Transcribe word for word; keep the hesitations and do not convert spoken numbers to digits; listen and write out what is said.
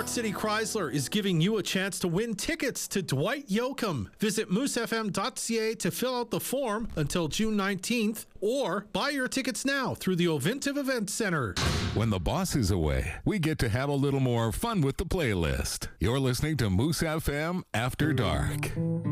Port City Chrysler is giving you a chance to win tickets to Dwight Yoakam. Visit moose f m dot c a to fill out the form until June nineteenth, or buy your tickets now through the Ovintiv Event Center. When the boss is away, we get to have a little more fun with the playlist. You're listening to Moose F M After Dark.